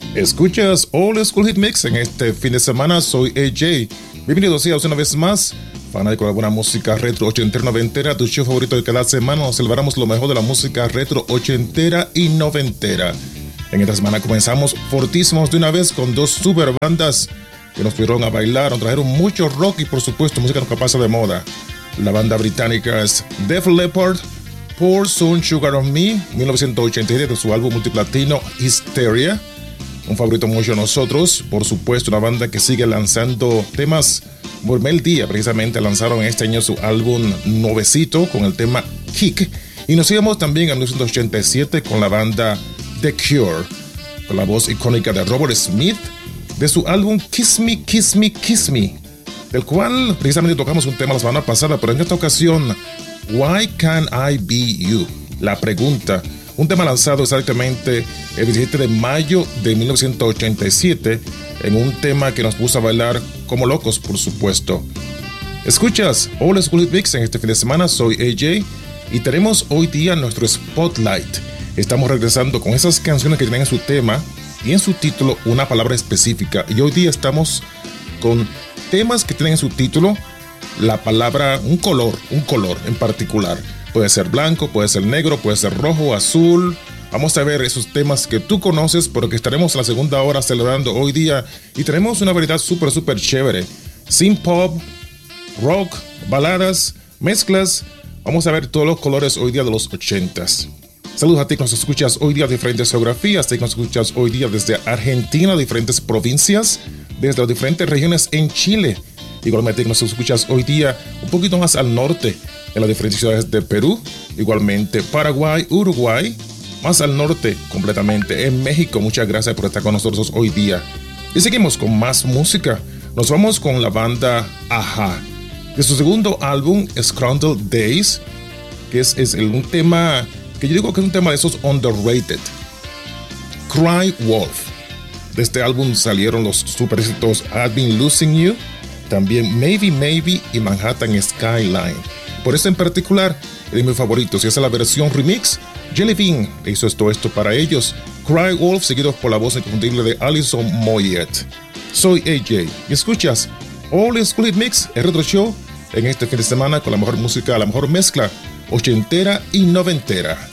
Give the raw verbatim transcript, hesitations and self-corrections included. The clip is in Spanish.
Escuchas Old School Hit Mix en este fin de semana. Soy A J. Bienvenidos seas una vez más, fanático de alguna música retro, ochentera, noventera, tu show favorito de cada semana. Nos celebramos lo mejor de la música retro, ochentera y noventera. En esta semana comenzamos fortísimos de una vez con dos super bandas que nos pudieron a bailar, nos trajeron mucho rock y por supuesto música que pasa de moda. La banda británica es Def Leppard, Pour Some Sugar on Me, mil novecientos ochenta y siete, de su álbum multiplatino Hysteria. Un favorito mucho de nosotros, por supuesto, una banda que sigue lanzando temas. Por el día, precisamente, lanzaron este año su álbum nuevecito con el tema Kick. Y nos seguimos también en mil novecientos ochenta y siete con la banda The Cure, con la voz icónica de Robert Smith, de su álbum Kiss Me, Kiss Me, Kiss Me, del cual precisamente tocamos un tema la semana pasada, pero en esta ocasión, Why Can't I Be You? La pregunta. Un tema lanzado exactamente el diecisiete de mayo de mil novecientos ochenta y siete, en un tema que nos puso a bailar como locos, por supuesto. Escuchas Old School Hit Mix en este fin de semana. Soy A J y tenemos hoy día nuestro Spotlight. Estamos regresando con esas canciones que tienen en su tema y en su título una palabra específica. Y hoy día estamos con temas que tienen en su título la palabra, un color, un color en particular. Puede ser blanco, puede ser negro, puede ser rojo, azul. Vamos a ver esos temas que tú conoces, porque estaremos en la segunda hora celebrando hoy día. Y tenemos una variedad súper, súper chévere. Synth pop, rock, baladas, mezclas. Vamos a ver todos los colores hoy día de los ochentas. Saludos a ti que nos escuchas hoy día de diferentes geografías, a ti que nos escuchas hoy día desde Argentina, diferentes provincias, desde las diferentes regiones en Chile. Igualmente que nos escuchas hoy día un poquito más al norte, en las diferentes ciudades de Perú, igualmente Paraguay, Uruguay, más al norte completamente en México. Muchas gracias por estar con nosotros hoy día. Y seguimos con más música. Nos vamos con la banda A-ha, de su segundo álbum Scrambled Days, que es, es el, un tema que yo digo que es un tema de esos underrated. Cry Wolf. De este álbum salieron los super éxitos I've Been Losing You, también Maybe Maybe y Manhattan Skyline. Por eso en particular, es de mis favoritos, y esa es la versión remix. Jelly Bean hizo esto, esto para ellos. Cry Wolf, seguido por la voz inconfundible de Alison Moyet. Soy A J y escuchas Old School Hit Mix, el retro show, en este fin de semana con la mejor música, la mejor mezcla ochentera y noventera.